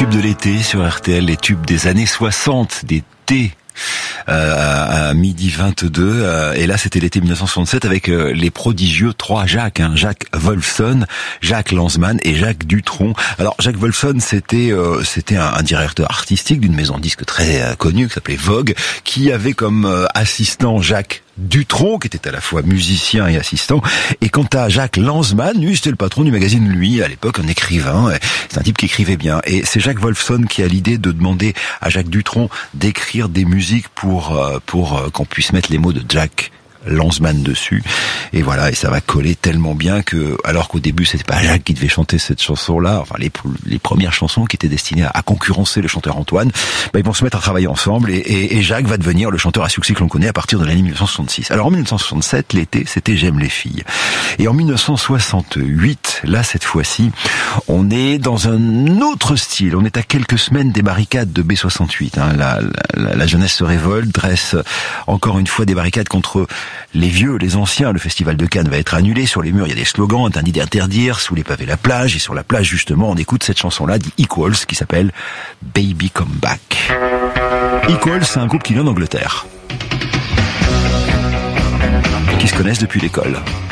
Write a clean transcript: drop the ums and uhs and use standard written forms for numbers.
tubes de l'été sur RTL, les tubes des années 60, d'été. À midi 22 et là c'était l'été 1967 avec les prodigieux trois Jacques, Jacques Wolfson, Jacques Lanzmann et Jacques Dutronc. Alors Jacques Wolfson c'était un directeur artistique d'une maison de disques très connue qui s'appelait Vogue, qui avait comme assistant Jacques Dutronc, qui était à la fois musicien et assistant. Et quant à Jacques Lanzmann, lui, c'était le patron du magazine Lui, à l'époque, un écrivain. C'est un type qui écrivait bien. Et c'est Jacques Wolfson qui a l'idée de demander à Jacques Dutronc d'écrire des musiques pour qu'on puisse mettre les mots de Jacques Lanzmann dessus. Et voilà, et ça va coller tellement bien que, alors qu'au début c'était pas Jacques qui devait chanter cette chanson-là, enfin les premières chansons qui étaient destinées à concurrencer le chanteur Antoine, ils vont se mettre à travailler ensemble et Jacques va devenir le chanteur à succès que l'on connaît à partir de l'année 1966. Alors en 1967, l'été, c'était J'aime les filles. Et en 1968, là cette fois-ci, on est dans un autre style. On est à quelques semaines des barricades de B68. La jeunesse se révolte, dresse encore une fois des barricades contre les vieux, les anciens. Le festival de Cannes va être annulé. Sur les murs, il y a des slogans, interdit d'interdire, sous les pavés la plage. Et sur la plage, justement, on écoute cette chanson-là, The Equals, qui s'appelle Baby Come Back. Equals, c'est un groupe qui vient d'Angleterre, qui se connaissent depuis l'école.